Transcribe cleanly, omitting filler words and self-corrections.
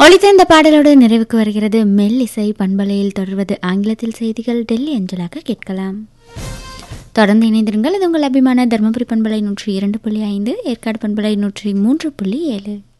ஒளித்த இந்த பாடலோடு நிறைவுக்கு வருகிறது மெல்லிசை. பண்பலையில் தொடர்வது ஆங்கிலத்தில் செய்திகள். டெல்லி அஞ்சலாக கேட்கலாம். தொடர்ந்து இணைந்திருங்கள். இது உங்கள் அபிமான தர்மபுரி பண்பலை 102.5, ஏற்காடு பண்பலை 103.7.